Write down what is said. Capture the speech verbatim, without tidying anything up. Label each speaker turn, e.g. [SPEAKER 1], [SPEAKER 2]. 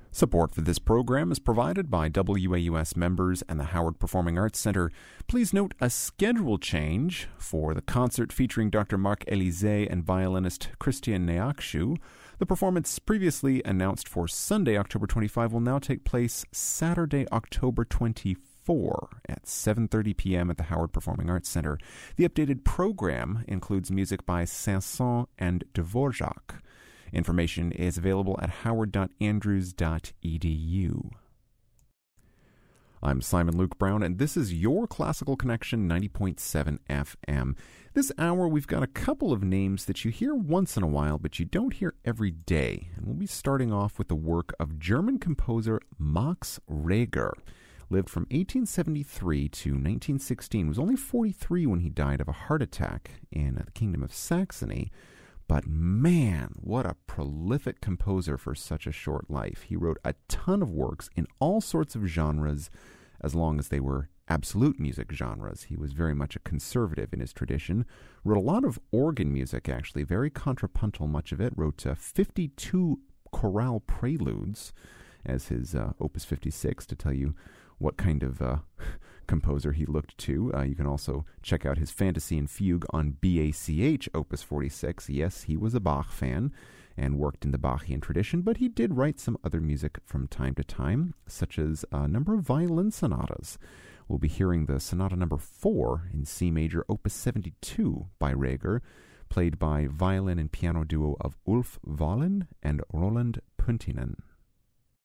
[SPEAKER 1] Support for this program is provided by W A U S members and the Howard Performing Arts Center. Please note a schedule change for the concert featuring Doctor Marc Elysée and violinist Christian Neakshu. The performance previously announced for Sunday, October twenty-fifth, will now take place Saturday, October twenty-fourth at seven thirty p.m. at the Howard Performing Arts Center. The updated program includes music by Saint-Saëns and Dvorak. Information is available at howard dot andrews dot e d u. I'm Simon Luke Brown, and this is your Classical Connection ninety point seven F M. This hour, we've got a couple of names that you hear once in a while, but you don't hear every day. And we'll be starting off with the work of German composer Max Reger. Lived from eighteen seventy-three to nineteen sixteen. Was only forty-three when he died of a heart attack in the Kingdom of Saxony. But man, what a prolific composer for such a short life. He wrote a ton of works in all sorts of genres, as long as they were absolute music genres. He was very much a conservative in his tradition. Wrote a lot of organ music, actually, very contrapuntal, much of it. Wrote uh, fifty-two chorale preludes as his uh, Opus fifty-six, to tell you what kind of uh, composer he looked to. Uh, you can also check out his Fantasy and Fugue on B A C H Opus forty-six. Yes, he was a Bach fan and worked in the Bachian tradition, but he did write some other music from time to time, such as a number of violin sonatas. We'll be hearing the Sonata number four in C major, Opus seventy-two by Reger, played by violin and piano duo of Ulf Wahlen and Roland Puntinen.